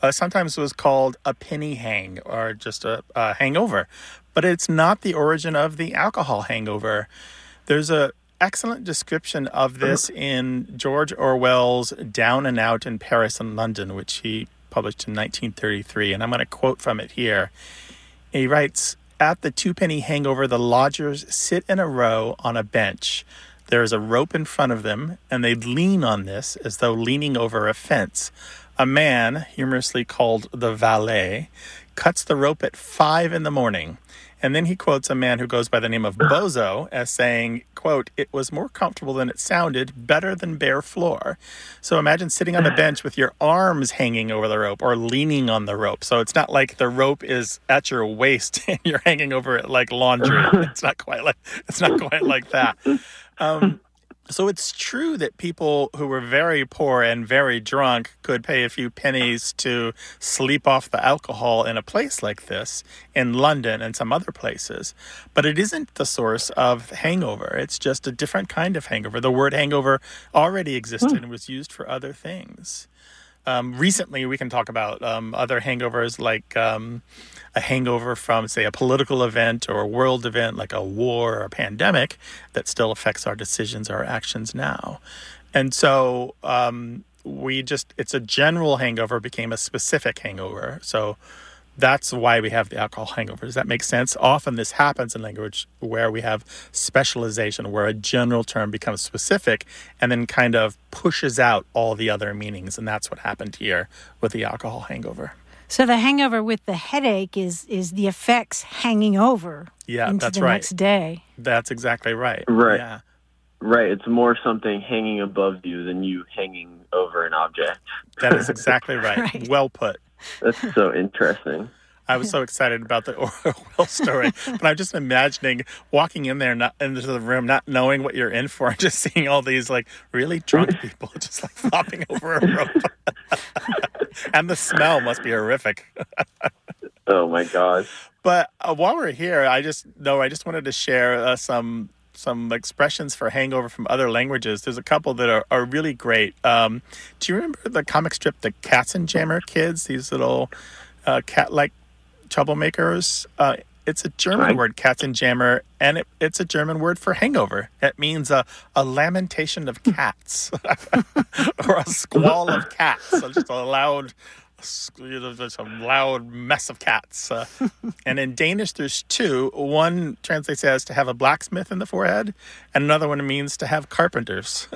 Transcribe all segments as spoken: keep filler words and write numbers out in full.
uh, sometimes was called a penny hang or just a, a hangover. But it's not the origin of the alcohol hangover. There's a excellent description of this in George Orwell's Down and Out in Paris and London, which he published in nineteen thirty-three. And I'm going to quote from it here. He writes, "At the two-penny hangover, the lodgers sit in a row on a bench. There is a rope in front of them, and they lean on this as though leaning over a fence. A man, humorously called the valet, cuts the rope at five in the morning." And then he quotes a man who goes by the name of Bozo as saying, quote, "It was more comfortable than it sounded, better than bare floor." So imagine sitting on a bench with your arms hanging over the rope or leaning on the rope. So it's not like the rope is at your waist and you're hanging over it like laundry. It's not quite like it's not quite like that. Um, So it's true that people who were very poor and very drunk could pay a few pennies to sleep off the alcohol in a place like this, in London and some other places. But it isn't the source of hangover. It's just a different kind of hangover. The word hangover already existed and was used for other things. Um, recently, we can talk about um, other hangovers like um, a hangover from, say, a political event or a world event like a war or a pandemic that still affects our decisions, our actions now. And so um, we just, it's a general hangover became a specific hangover. So that's why we have the alcohol hangover. Does that make sense? Often this happens in language where we have specialization, where a general term becomes specific and then kind of pushes out all the other meanings. And that's what happened here with the alcohol hangover. So the hangover with the headache is is the effects hanging over yeah, into that's the right. next day. That's exactly right. Right. Yeah. Right. It's more something hanging above you than you hanging over an object. That is exactly right. Right. Well put. That's so interesting. I was so excited about the Orwell story, but I'm just imagining walking in there, not into the room, not knowing what you're in for, and just seeing all these like really drunk people just like flopping over a rope. And the smell must be horrific. Oh my God. But uh, while we're here, I just know I just wanted to share uh, some some expressions for hangover from other languages. There's a couple that are, are really great. Um, do you remember the comic strip, The Katzenjammer Kids? These little uh, cat-like troublemakers. Uh, it's a German Right. word, Katzenjammer, and it, it's a German word for hangover. It means a, a lamentation of cats or a squall of cats. So just a loud, you know, just a loud mess of cats. Uh, and in Danish, there's two. One translates as to have a blacksmith in the forehead, and another one means to have carpenters.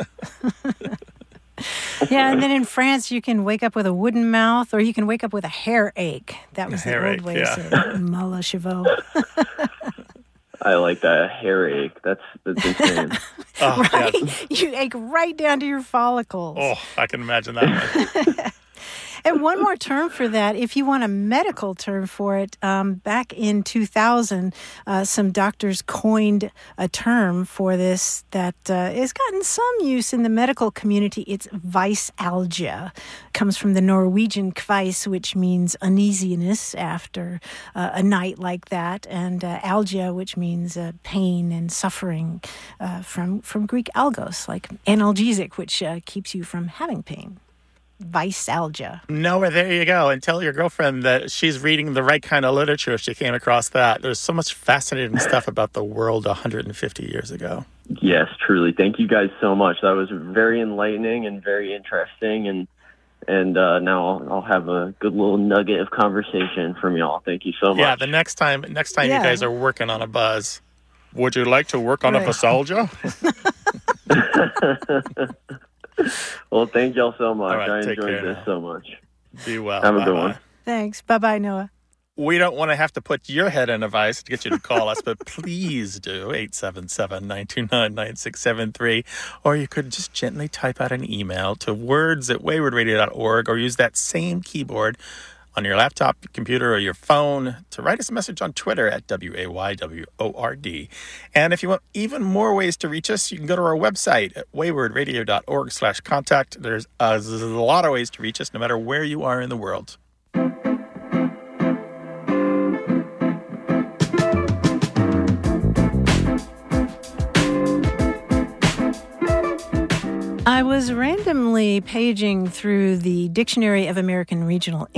Yeah, and then in France, you can wake up with a wooden mouth, or you can wake up with a hair ache. That was A the hair old ache, way yeah. to say it. Mal à chevaux. I like that. A hair ache. That's, that's insane. Oh, Right? yes. You ache right down to your follicles. Oh, I can imagine that one. And one more term for that, if you want a medical term for it, um, back in two thousand, uh, some doctors coined a term for this that uh, has gotten some use in the medical community. It's kvisalgia. Comes from the Norwegian kveis, which means uneasiness after uh, a night like that, and uh, algia, which means uh, pain and suffering uh, from, from Greek algos, like analgesic, which uh, keeps you from having pain. Kvisalgia. No, there you go. And tell your girlfriend that she's reading the right kind of literature if she came across that. There's so much fascinating stuff about the world one hundred fifty years ago. Yes, truly. Thank you guys so much. That was very enlightening and very interesting. And and uh, now I'll, I'll have a good little nugget of conversation from y'all. Thank you so much. Yeah, the next time next time Yeah. you guys are working on a buzz, would you like to work on Right. a Kvisalgia? Well, thank y'all so much. All right, I take enjoyed care this now. so much. Be well. Have a good Bye-bye. one. Thanks. Bye-bye, Noah. We don't want to have to put your head in a vice to get you to call us, but please do, eight seven seven, nine two nine, nine six seven three. Or you could just gently type out an email to words at wayward radio dot org or use that same keyboard on your laptop, computer, or your phone to write us a message on Twitter at W A Y W O R D. And if you want even more ways to reach us, you can go to our website at wayward radio dot org slash contact. There's a, there's a lot of ways to reach us no matter where you are in the world. I was randomly paging through the Dictionary of American Regional